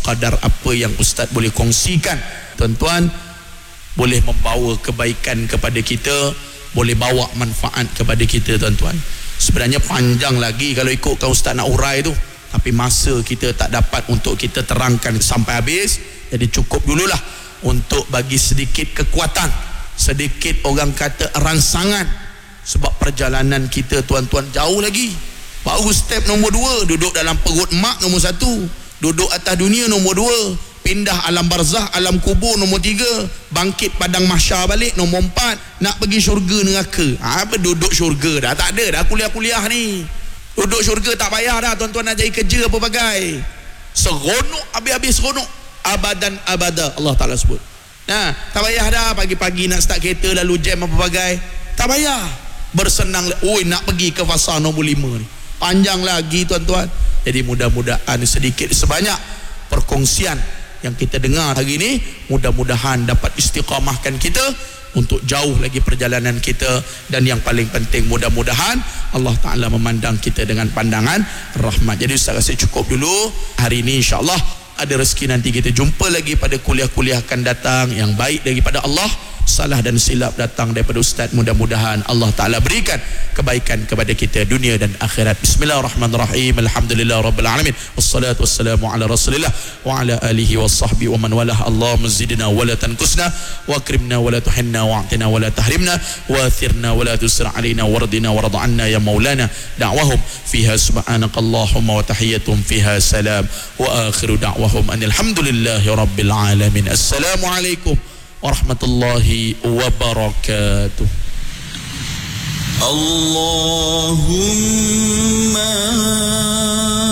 sekadar apa yang Ustaz boleh kongsikan. Tuan-tuan, boleh membawa kebaikan kepada kita, boleh bawa manfaat kepada kita tuan-tuan. Sebenarnya panjang lagi kalau ikutkan Ustaz nak urai tu, tapi masa kita tak dapat untuk kita terangkan sampai habis. Jadi cukup dululah untuk bagi sedikit kekuatan, sedikit orang kata rangsangan, sebab perjalanan kita tuan-tuan jauh lagi. Baru step nombor 2, duduk dalam perut mak nombor 1, duduk atas dunia nombor 2, pindah alam barzah, alam kubur nombor 3, bangkit padang mahsyar balik nombor 4, nak pergi syurga neraka. Apa duduk syurga dah tak ada dah, kuliah-kuliah ni. Duduk syurga tak payah dah tuan-tuan, nak cari kerja apa bagai. Seronok habis-habis seronok, abadan abada Allah Ta'ala sebut. Nah, tak payah dah pagi-pagi nak start kereta lalu jam apa bagai. Tak payah. Bersenang, oi nak pergi ke fasa nombor 5 ni. Panjang lagi tuan-tuan. Jadi mudah-mudahan sedikit sebanyak perkongsian yang kita dengar hari ini, mudah-mudahan dapat istiqamahkan kita untuk jauh lagi perjalanan kita. Dan yang paling penting, mudah-mudahan Allah Ta'ala memandang kita dengan pandangan rahmat. Jadi Ustaz rasa cukup dulu hari ini. InsyaAllah ada rezeki nanti kita jumpa lagi pada kuliah-kuliah akan datang yang baik daripada Allah. Salah dan silap datang daripada Ustaz, mudah-mudahan Allah Ta'ala berikan kebaikan kepada kita dunia dan akhirat. Bismillahirrahmanirrahim. Alhamdulillah Rabbil Alamin. Wassalatu wassalamu ala Rasulillah wa ala alihi wa sahbihi wa man walah. Allahumma zidna wa la tankusna, wa akrimna wa la tuhinna, wa a'tina wa la tahrimna, wa athirna wa la tusra alaina, wardina wa rad'anna ya maulana. Da'wahum fiha subhanakallahumma wa tahiyyatuhum fiha salam, wa akhiru da'wahum anil hamdulillahi rabbil alamin. Assalamualaikum warahmatullahi wabarakatuh. Allahumma